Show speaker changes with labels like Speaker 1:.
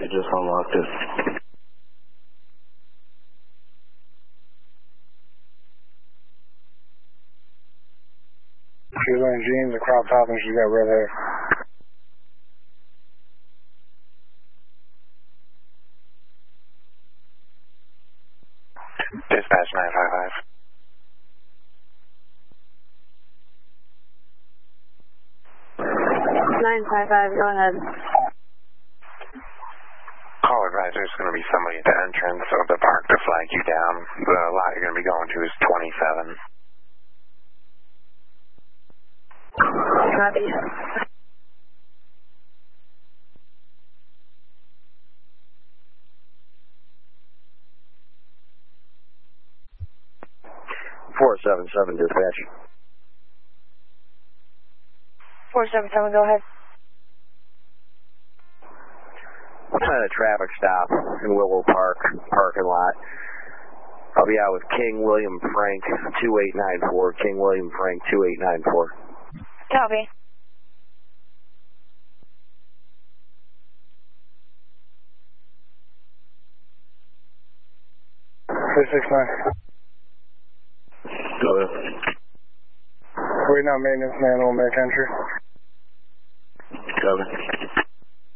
Speaker 1: just unlocked it.
Speaker 2: She's wearing jeans, a crop top, and she's got red hair.
Speaker 3: Dispatch 955.
Speaker 4: 955, go ahead.
Speaker 3: Call advisor, there's going to be somebody at the entrance of the park to flag you down. The lot you're going to be going to is 27.
Speaker 4: Copy.
Speaker 1: .477 dispatch.
Speaker 4: 477, go ahead.
Speaker 1: I'm at a traffic stop in Willow Park parking lot. I'll be out with King William Frank 2894. King William Frank 2894.
Speaker 4: Copy.
Speaker 1: Go ahead.
Speaker 2: Waiting on maintenance man will make entry.
Speaker 1: Go ahead.